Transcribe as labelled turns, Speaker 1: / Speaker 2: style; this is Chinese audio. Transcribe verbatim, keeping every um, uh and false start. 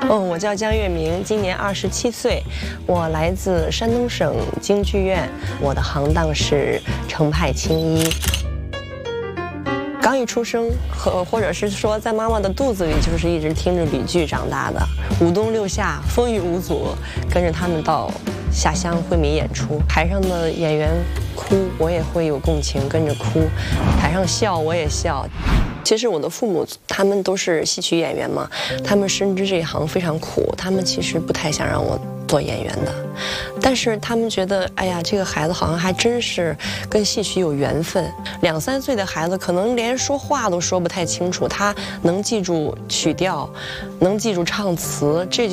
Speaker 1: 嗯，我叫江月明，今年二十七岁，我来自山东省京剧院，我的行当是程派青衣。刚一出生，和或者是说在妈妈的肚子里，就是一直听着吕剧长大的，五冬六夏，风雨无阻，跟着他们到下乡惠民演出，台上的演员哭，我也会有共情，跟着哭；台上笑，我也笑。其实我的父母他们都是戏曲演员嘛，他们深知这一行非常苦，他们其实不太想让我做演员的，但是他们觉得，哎呀，这个孩子好像还真是跟戏曲有缘分。两三岁的孩子可能连说话都说不太清楚，他能记住曲调，能记住唱词，这